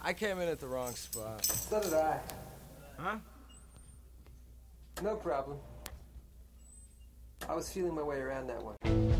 I came in at the wrong spot. So did I. Huh? No problem. I was feeling my way around that one.